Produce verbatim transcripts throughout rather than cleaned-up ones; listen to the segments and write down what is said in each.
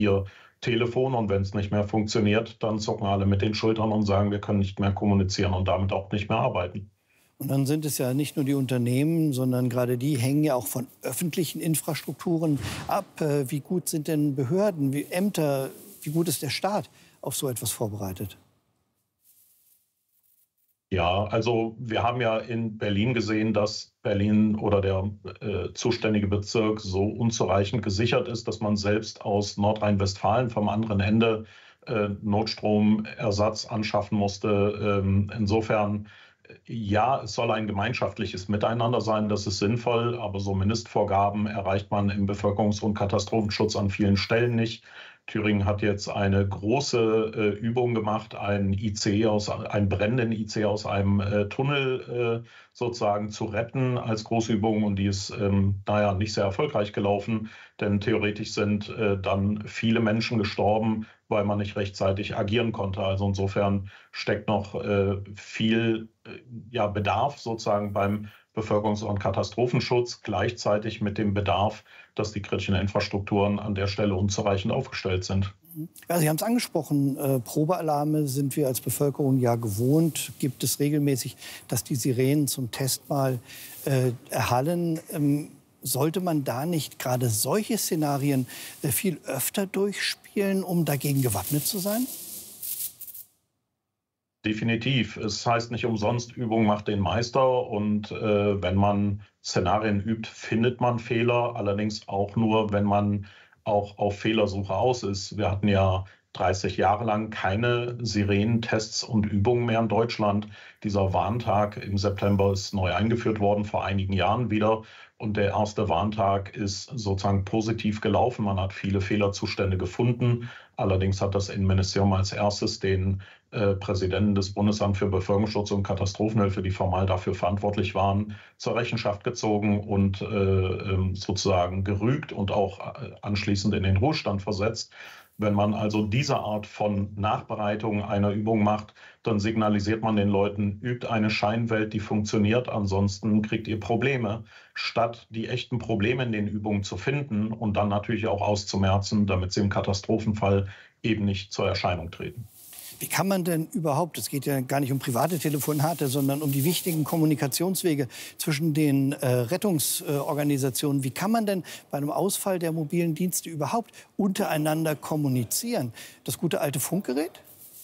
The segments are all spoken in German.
ihr Telefon und wenn es nicht mehr funktioniert, dann zucken alle mit den Schultern und sagen, wir können nicht mehr kommunizieren und damit auch nicht mehr arbeiten. Und dann sind es ja nicht nur die Unternehmen, sondern gerade die hängen ja auch von öffentlichen Infrastrukturen ab. Wie gut sind denn Behörden, wie Ämter, wie gut ist der Staat auf so etwas vorbereitet? Ja, also wir haben ja in Berlin gesehen, dass Berlin oder der äh, zuständige Bezirk so unzureichend gesichert ist, dass man selbst aus Nordrhein-Westfalen vom anderen Ende äh, Notstromersatz anschaffen musste. Ähm, insofern, ja, es soll ein gemeinschaftliches Miteinander sein, das ist sinnvoll, aber so Mindestvorgaben erreicht man im Bevölkerungs- und Katastrophenschutz an vielen Stellen nicht. Thüringen hat jetzt eine große äh, Übung gemacht, einen I C E aus, einen brennenden I C E aus einem äh, Tunnel äh, sozusagen zu retten als Großübung und die ist, ähm, naja, nicht sehr erfolgreich gelaufen, denn theoretisch sind äh, dann viele Menschen gestorben, weil man nicht rechtzeitig agieren konnte. Also insofern steckt noch äh, viel äh, ja, Bedarf sozusagen beim Bevölkerungs- und Katastrophenschutz, gleichzeitig mit dem Bedarf, dass die kritischen Infrastrukturen an der Stelle unzureichend aufgestellt sind. Ja, Sie haben es angesprochen, äh, Probealarme sind wir als Bevölkerung ja gewohnt. Gibt es regelmäßig, dass die Sirenen zum Test mal äh, erhallen. Ähm, sollte man da nicht gerade solche Szenarien äh, viel öfter durchspielen, um dagegen gewappnet zu sein? Definitiv. Es heißt nicht umsonst, Übung macht den Meister. Und äh, wenn man Szenarien übt, findet man Fehler. Allerdings auch nur, wenn man auch auf Fehlersuche aus ist. Wir hatten ja dreißig Jahre lang keine Sirenentests und Übungen mehr in Deutschland. Dieser Warntag im September ist neu eingeführt worden, vor einigen Jahren wieder. Und der erste Warntag ist sozusagen positiv gelaufen. Man hat viele Fehlerzustände gefunden. Allerdings hat das Innenministerium als erstes den äh, Präsidenten des Bundesamts für Bevölkerungsschutz und Katastrophenhilfe, die formal dafür verantwortlich waren, zur Rechenschaft gezogen und äh, sozusagen gerügt und auch äh, anschließend in den Ruhestand versetzt. Wenn man also diese Art von Nachbereitung einer Übung macht, dann signalisiert man den Leuten, übt eine Scheinwelt, die funktioniert, ansonsten kriegt ihr Probleme, statt die echten Probleme in den Übungen zu finden und dann natürlich auch auszumerzen, damit sie im Katastrophenfall eben nicht zur Erscheinung treten. Wie kann man denn überhaupt, es geht ja gar nicht um private Telefonate, sondern um die wichtigen Kommunikationswege zwischen den äh, Rettungsorganisationen, wie kann man denn bei einem Ausfall der mobilen Dienste überhaupt untereinander kommunizieren? Das gute alte Funkgerät?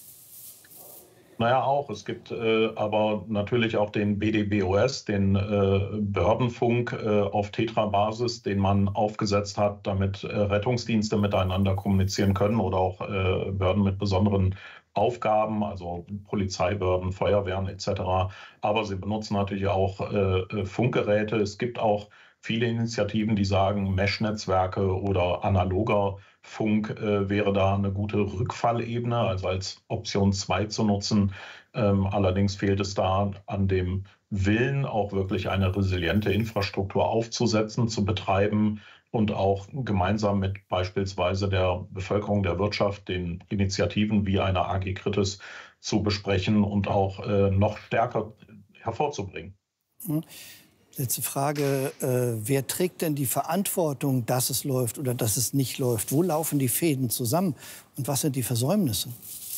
Naja, auch. Es gibt äh, aber natürlich auch den B D B O S, den äh, Behördenfunk äh, auf Tetra-Basis, den man aufgesetzt hat, damit äh, Rettungsdienste miteinander kommunizieren können oder auch äh, Behörden mit besonderen Aufgaben, also Polizeibehörden, Feuerwehren et cetera. Aber sie benutzen natürlich auch äh, Funkgeräte. Es gibt auch viele Initiativen, die sagen, Mesh-Netzwerke oder analoger Funk äh, wäre da eine gute Rückfallebene, also als Option zwei zu nutzen. Ähm, allerdings fehlt es da an dem Willen, auch wirklich eine resiliente Infrastruktur aufzusetzen, zu betreiben und auch gemeinsam mit beispielsweise der Bevölkerung, der Wirtschaft, den Initiativen wie einer A G Kritis zu besprechen und auch äh, noch stärker hervorzubringen. Mhm. Letzte Frage, äh, wer trägt denn die Verantwortung, dass es läuft oder dass es nicht läuft? Wo laufen die Fäden zusammen und was sind die Versäumnisse?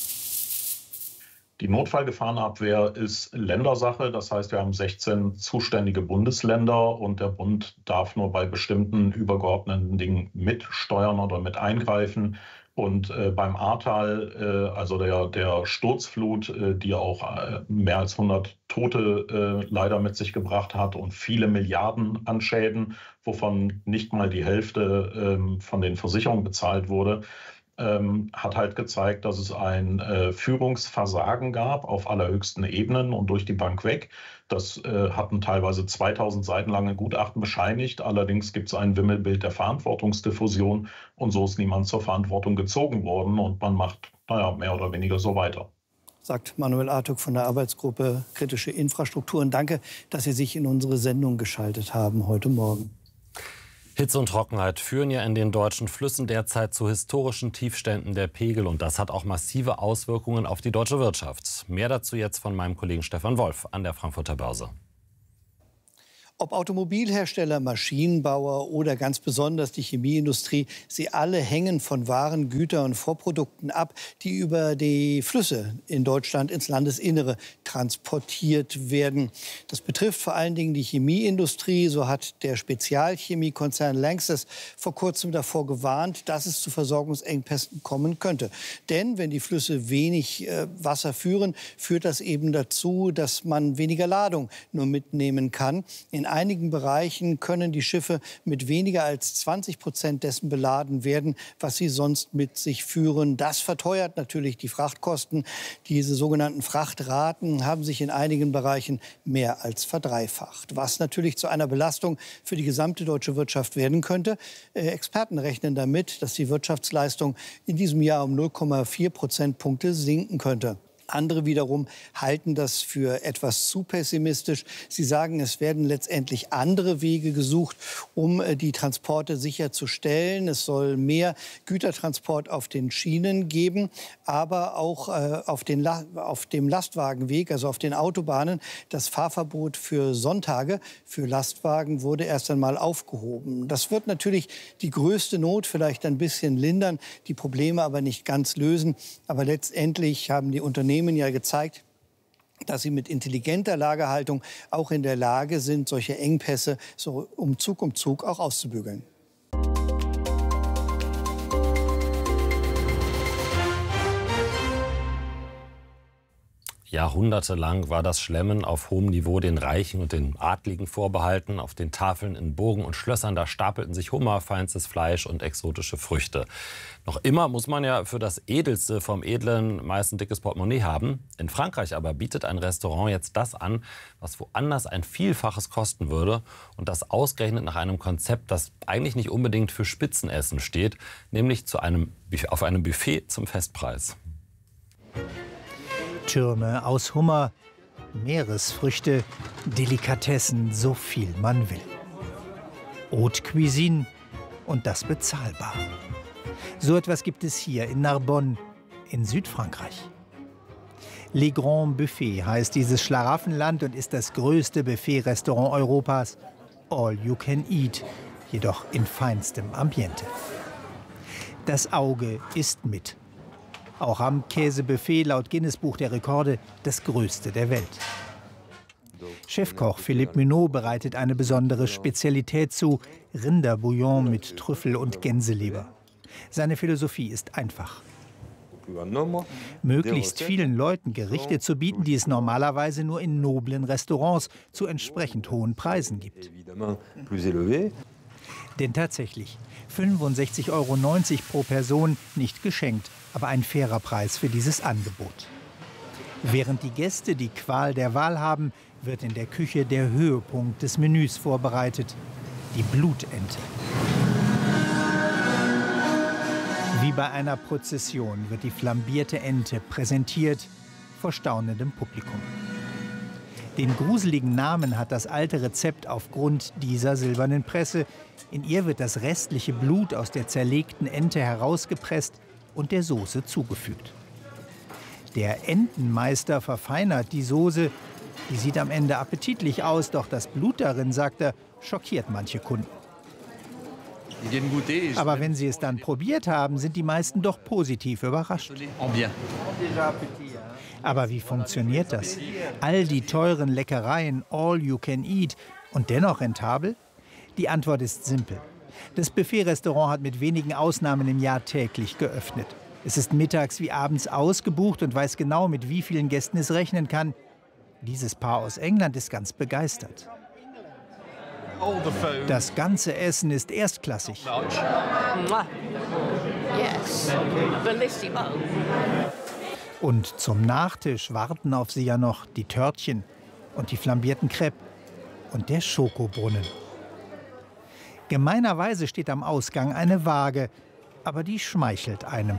Die Notfallgefahrenabwehr ist Ländersache. Das heißt, wir haben sechzehn zuständige Bundesländer und der Bund darf nur bei bestimmten übergeordneten Dingen mitsteuern oder mit eingreifen. Und äh, beim Ahrtal, äh, also der, der Sturzflut, äh, die auch äh, mehr als hundert Tote äh, leider mit sich gebracht hat und viele Milliarden an Schäden, wovon nicht mal die Hälfte äh, von den Versicherungen bezahlt wurde, ähm, hat halt gezeigt, dass es ein äh, Führungsversagen gab auf allerhöchsten Ebenen und durch die Bank weg. Das äh, hatten teilweise zweitausend Seiten lange Gutachten bescheinigt. Allerdings gibt es ein Wimmelbild der Verantwortungsdiffusion und so ist niemand zur Verantwortung gezogen worden und man macht, naja, mehr oder weniger so weiter. Sagt Manuel Artuk von der Arbeitsgruppe Kritische Infrastrukturen. Danke, dass Sie sich in unsere Sendung geschaltet haben heute Morgen. Hitze und Trockenheit führen ja in den deutschen Flüssen derzeit zu historischen Tiefständen der Pegel. Und das hat auch massive Auswirkungen auf die deutsche Wirtschaft. Mehr dazu jetzt von meinem Kollegen Stefan Wolf an der Frankfurter Börse. Ob Automobilhersteller, Maschinenbauer oder ganz besonders die Chemieindustrie, sie alle hängen von Waren, Gütern und Vorprodukten ab, die über die Flüsse in Deutschland ins Landesinnere transportiert werden. Das betrifft vor allen Dingen die Chemieindustrie. So hat der Spezialchemiekonzern Lanxess vor kurzem davor gewarnt, dass es zu Versorgungsengpässen kommen könnte. Denn wenn die Flüsse wenig äh, Wasser führen, führt das eben dazu, dass man weniger Ladung nur mitnehmen kann. In einigen Bereichen können die Schiffe mit weniger als zwanzig Prozent dessen beladen werden, was sie sonst mit sich führen. Das verteuert natürlich die Frachtkosten. Diese sogenannten Frachtraten haben sich in einigen Bereichen mehr als verdreifacht, was natürlich zu einer Belastung für die gesamte deutsche Wirtschaft werden könnte. Äh, Experten rechnen damit, dass die Wirtschaftsleistung in diesem Jahr um null Komma vier Prozentpunkte sinken könnte. Andere wiederum halten das für etwas zu pessimistisch. Sie sagen, es werden letztendlich andere Wege gesucht, um die Transporte sicherzustellen. Es soll mehr Gütertransport auf den Schienen geben, aber auch äh, auf, den La- auf dem Lastwagenweg, also auf den Autobahnen. Das Fahrverbot für Sonntage für Lastwagen wurde erst einmal aufgehoben. Das wird natürlich die größte Not vielleicht ein bisschen lindern, die Probleme aber nicht ganz lösen. Aber letztendlich haben die Unternehmen ja gezeigt, dass sie mit intelligenter Lagerhaltung auch in der Lage sind, solche Engpässe so um Zug um Zug auch auszubügeln. Jahrhundertelang war das Schlemmen auf hohem Niveau den Reichen und den Adligen vorbehalten. Auf den Tafeln in Burgen und Schlössern, da stapelten sich Hummer, feinstes Fleisch und exotische Früchte. Noch immer muss man ja für das Edelste vom Edlen meist ein dickes Portemonnaie haben. In Frankreich aber bietet ein Restaurant jetzt das an, was woanders ein Vielfaches kosten würde. Und das ausgerechnet nach einem Konzept, das eigentlich nicht unbedingt für Spitzenessen steht, nämlich zu einem, auf einem Buffet zum Festpreis. Türme aus Hummer, Meeresfrüchte, Delikatessen, so viel man will. Haute Cuisine und das bezahlbar. So etwas gibt es hier in Narbonne in Südfrankreich. Les Grands Buffets heißt dieses Schlaraffenland und ist das größte Buffet-Restaurant Europas. All you can eat, jedoch in feinstem Ambiente. Das Auge isst mit. Auch am Käsebuffet laut Guinness-Buch der Rekorde das größte der Welt. Chefkoch Philippe Munot bereitet eine besondere Spezialität zu, Rinderbouillon mit Trüffel und Gänseleber. Seine Philosophie ist einfach. Möglichst vielen Leuten Gerichte zu bieten, die es normalerweise nur in noblen Restaurants zu entsprechend hohen Preisen gibt. Denn tatsächlich, fünfundsechzig Euro neunzig pro Person, nicht geschenkt, aber ein fairer Preis für dieses Angebot. Während die Gäste die Qual der Wahl haben, wird in der Küche der Höhepunkt des Menüs vorbereitet, die Blutente. Wie bei einer Prozession wird die flambierte Ente präsentiert vor staunendem Publikum. Den gruseligen Namen hat das alte Rezept aufgrund dieser silbernen Presse. In ihr wird das restliche Blut aus der zerlegten Ente herausgepresst und der Soße zugefügt. Der Entenmeister verfeinert die Soße. Die sieht am Ende appetitlich aus, doch das Blut darin, sagt er, schockiert manche Kunden. Aber wenn sie es dann probiert haben, sind die meisten doch positiv überrascht. Aber wie funktioniert das? All die teuren Leckereien, all you can eat und dennoch rentabel? Die Antwort ist simpel. Das Buffet-Restaurant hat mit wenigen Ausnahmen im Jahr täglich geöffnet. Es ist mittags wie abends ausgebucht und weiß genau, mit wie vielen Gästen es rechnen kann. Dieses Paar aus England ist ganz begeistert. Das ganze Essen ist erstklassig. Und zum Nachtisch warten auf sie ja noch die Törtchen und die flambierten Crêpes und der Schokobrunnen. Gemeinerweise steht am Ausgang eine Waage, aber die schmeichelt einem.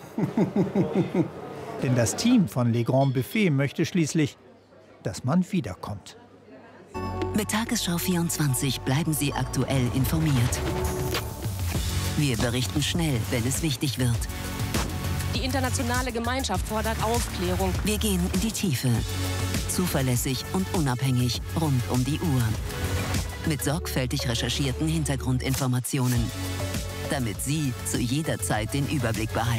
Denn das Team von Les Grands Buffets möchte schließlich, dass man wiederkommt. Mit Tagesschau vierundzwanzig bleiben Sie aktuell informiert. Wir berichten schnell, wenn es wichtig wird. Die internationale Gemeinschaft fordert Aufklärung. Wir gehen in die Tiefe. Zuverlässig und unabhängig rund um die Uhr. Mit sorgfältig recherchierten Hintergrundinformationen, damit Sie zu jeder Zeit den Überblick behalten.